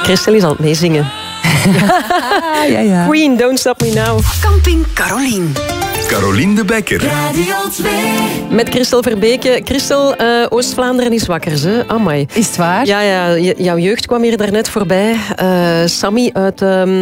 Christel is aan het meezingen. Ja. Queen, Don't Stop Me Now. Camping Carolien. Carolien de Bekker. Radio 2. Met Christel Verbeke. Christel, Oost-Vlaanderen is wakker, hè? Amai. Is het waar? Ja, jouw jeugd kwam hier daarnet voorbij. Sammy uit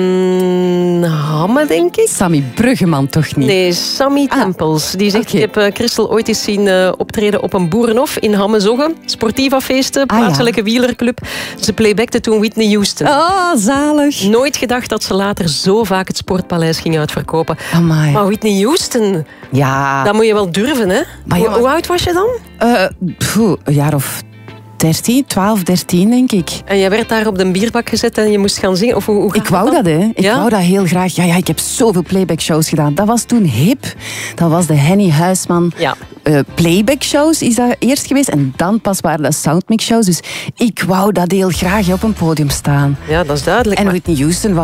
Hamme, denk ik? Sammy Bruggeman toch niet? Nee, Sammy Tempels. Die zegt, oké. ik heb Christel ooit eens zien optreden op een boerenhof in Hamme-Zogge. Sportiva-feesten, plaatselijke wielerclub. Ze playbackte toen Whitney Houston. Oh, zalig. Nooit gedacht dat ze later zo vaak het Sportpaleis ging uitverkopen. Amai. Maar Whitney Houston, Ja. dat moet je wel durven, hè? Maar ja, Hoe oud was je dan? Een jaar of 12, 13 denk ik. En jij werd daar op de bierbak gezet en je moest gaan zingen? Of hoe Ik wou dat, hè. Ik wou dat heel graag. Ja, ik heb zoveel playback-shows gedaan. Dat was toen hip. Dat was de Henny Huisman playback-shows is dat eerst geweest. En dan pas waren dat soundmix-shows. Dus ik wou dat heel graag op een podium staan. Ja, dat is duidelijk. En Whitney Houston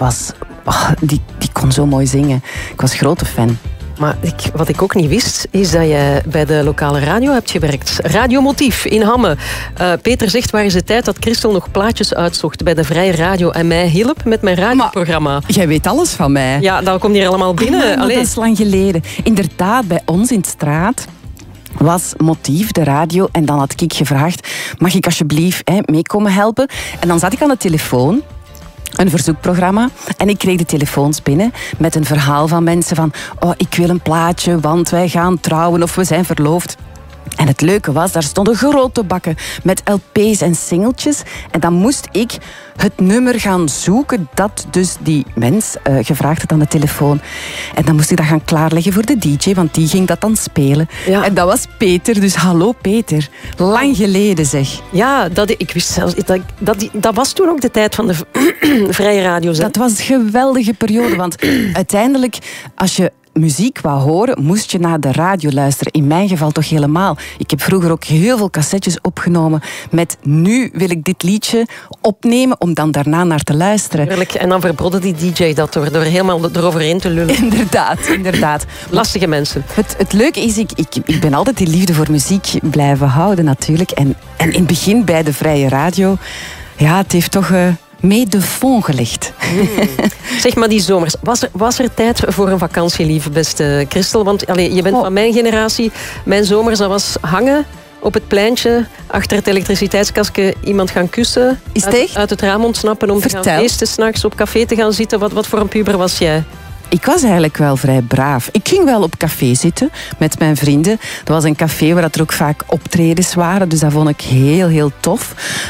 die kon zo mooi zingen. Ik was grote fan. Maar wat ik ook niet wist, is dat je bij de lokale radio hebt gewerkt. Radio Motief in Hamme. Peter zegt, waar is de tijd dat Christel nog plaatjes uitzocht bij de Vrije Radio en mij hielp met mijn radioprogramma? Maar jij weet alles van mij. Ja, dat komt hier allemaal binnen. Dat is lang geleden. Inderdaad, bij ons in de straat was Motief, de radio. En dan had ik gevraagd, mag ik alsjeblieft mee komen helpen? En dan zat ik aan de telefoon. Een verzoekprogramma. En ik kreeg de telefoons binnen met een verhaal van mensen van ik wil een plaatje, want wij gaan trouwen of we zijn verloofd. En het leuke was, daar stonden grote bakken met LP's en singeltjes. En dan moest ik het nummer gaan zoeken dat dus die mens gevraagd had aan de telefoon. En dan moest ik dat gaan klaarleggen voor de DJ, want die ging dat dan spelen. Ja. En dat was Peter, dus hallo Peter. Lang geleden zeg. Ja, ik wist zelfs dat was toen ook de tijd van de Vrije Radio. Dat was een geweldige periode, want uiteindelijk, als je muziek wou horen, moest je naar de radio luisteren. In mijn geval toch helemaal. Ik heb vroeger ook heel veel cassettes opgenomen met nu wil ik dit liedje opnemen om dan daarna naar te luisteren. Heerlijk. En dan verbrodde die DJ dat door helemaal eroverheen te lullen. Inderdaad. Lastige mensen. Het leuke is, ik ben altijd die liefde voor muziek blijven houden natuurlijk. En in het begin bij de Vrije Radio, ja, het heeft toch mee de fond gelegd. Zeg maar, die zomers. Was er tijd voor een vakantie, lieve beste Christel? Want je bent van mijn generatie. Mijn zomers, dat was hangen op het pleintje, achter het elektriciteitskastje iemand gaan kussen. Is het echt? Uit het raam ontsnappen om te gaan feesten, 's nachts op café te gaan zitten. Wat voor een puber was jij? Ik was eigenlijk wel vrij braaf. Ik ging wel op café zitten met mijn vrienden. Dat was een café waar er ook vaak optredens waren. Dus dat vond ik heel, heel tof.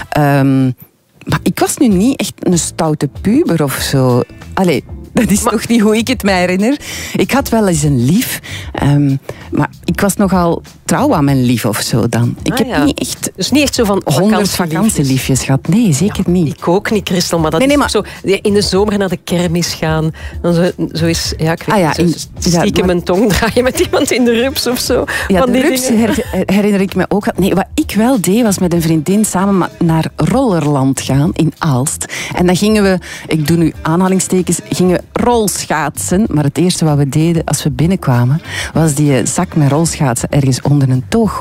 Maar ik was nu niet echt een stoute puber of zo. Allee, dat is toch niet hoe ik het mij herinner. Ik had wel eens een lief. Maar ik was nogal trouw aan mijn lief of zo dan. Ik heb niet echt... Dus niet echt zo van 100 vakantieliefjes gehad. Nee, zeker niet. Ik ook niet, Christel. Maar dat is maar zo... In de zomer naar de kermis gaan. Dan zo is... Ja, ik weet niet. Stiekem mijn tong draaien met iemand in de rups of zo. Ja, de rups herinner ik me ook. Nee, wat ik wel deed, was met een vriendin samen naar Rollerland gaan in Aalst. En dan gingen we, ik doe nu aanhalingstekens, gingen rolschaatsen. Maar het eerste wat we deden als we binnenkwamen, was die zak met rolschaatsen ergens onder een toog